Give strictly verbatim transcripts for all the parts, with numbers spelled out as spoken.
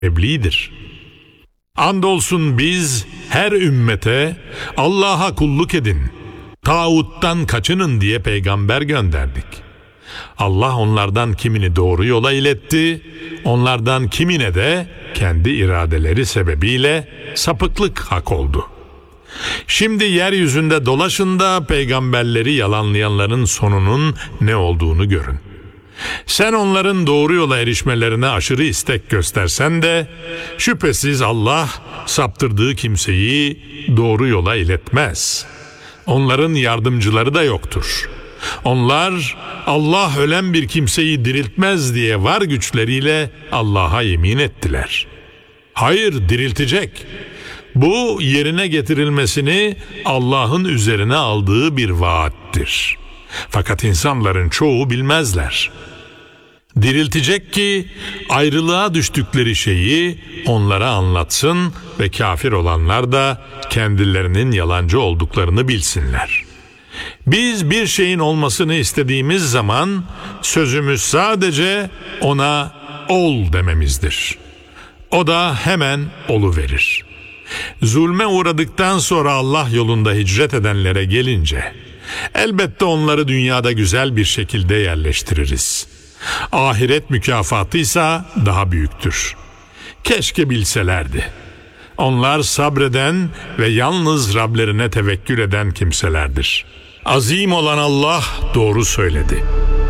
tebliğdir. Andolsun biz her ümmete Allah'a kulluk edin, tağuttan kaçının diye peygamber gönderdik. Allah onlardan kimini doğru yola iletti, onlardan kimine de kendi iradeleri sebebiyle sapıklık hak oldu. Şimdi yeryüzünde dolaşın da peygamberleri yalanlayanların sonunun ne olduğunu görün. Sen onların doğru yola erişmelerine aşırı istek göstersen de şüphesiz Allah saptırdığı kimseyi doğru yola iletmez. Onların yardımcıları da yoktur. Onlar Allah ölen bir kimseyi diriltmez diye var güçleriyle Allah'a yemin ettiler. Hayır, diriltecek. Bu yerine getirilmesini Allah'ın üzerine aldığı bir vaattir. Fakat insanların çoğu bilmezler. Diriltecek ki ayrılığa düştükleri şeyi onlara anlatsın ve kafir olanlar da kendilerinin yalancı olduklarını bilsinler. Biz bir şeyin olmasını istediğimiz zaman sözümüz sadece ona ol dememizdir. O da hemen oluverir. Zulme uğradıktan sonra Allah yolunda hicret edenlere gelince elbette onları dünyada güzel bir şekilde yerleştiririz. Ahiret mükafatı ise daha büyüktür. Keşke bilselerdi. Onlar sabreden ve yalnız Rablerine tevekkül eden kimselerdir. Azim olan Allah doğru söyledi.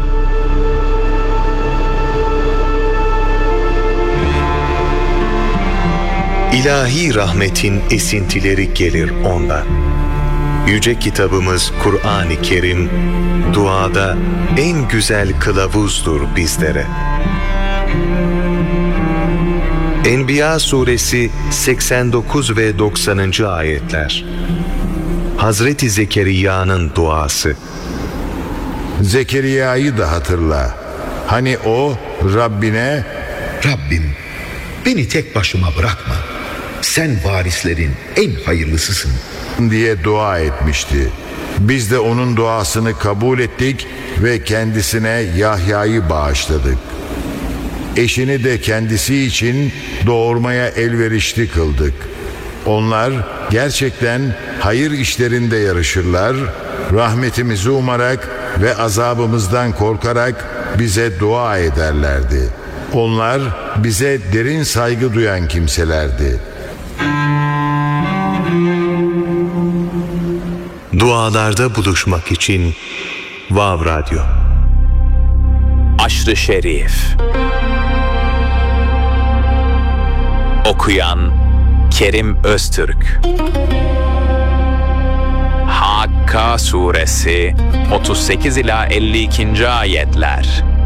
İlahi rahmetin esintileri gelir ondan. Yüce kitabımız Kur'an-ı Kerim, duada en güzel kılavuzdur bizlere. Enbiya suresi seksen dokuz ve doksanıncı ayetler. Hazreti Zekeriya'nın duası. Zekeriya'yı da hatırla. Hani o Rabbine, Rabbim, beni tek başıma bırakma. Sen varislerin en hayırlısısın diye dua etmişti. Biz de onun duasını kabul ettik ve kendisine Yahya'yı bağışladık. Eşini de kendisi için doğurmaya elverişli kıldık. Onlar gerçekten hayır işlerinde yarışırlar, rahmetimizi umarak ve azabımızdan korkarak bize dua ederlerdi. Onlar bize derin saygı duyan kimselerdi. Dualarda buluşmak için Vav Radyo. Aşr-ı Şerif. Okuyan Kerim Öztürk. Hakka Suresi otuz sekiz ila elli ikinci ayetler.